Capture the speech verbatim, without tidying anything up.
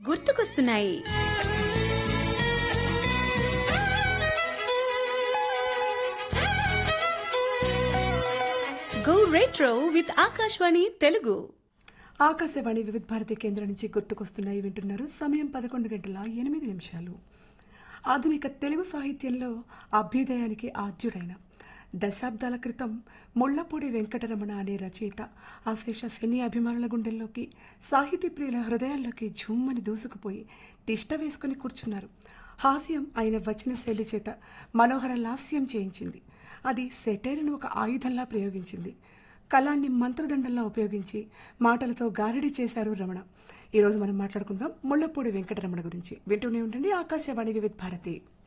గుర్తుకొస్తున్నాయి. Go retro with Akashvani Telugu. Akashvani వివిధ భారతి కేంద్రం నుంచి గుర్తుకొస్తున్నాయి వింటున్నారు. సమయం పదకొండు గంటల ఎనిమిది నిమిషాలు. ఆధునిక తెలుగు సాహిత్యంలో అభ్యుదయానికి ఆద్యుడైన దశాబ్దాల క్రితం ముళ్లపూడి వెంకటరమణ అనే రచయిత అశేష సినీ అభిమానుల గుండెల్లోకి, సాహితీ ప్రియుల హృదయాల్లోకి ఝుమ్మని దూసుకుపోయి తిష్ట వేసుకుని కూర్చున్నారు. హాస్యం ఆయన వచన శైలి చేత మనోహర లాస్యం చేయించింది. అది సెటైర్ను ఒక ఆయుధంలా ప్రయోగించింది. కళాన్ని మంత్రదండంలా ఉపయోగించి మాటలతో గారడీ చేశారు రమణ. ఈరోజు మనం మాట్లాడుకుందాం ముళ్లపూడి వెంకటరమణ గురించి. వింటూనే ఉండండి ఆకాశవాణి వివిధ భారతి.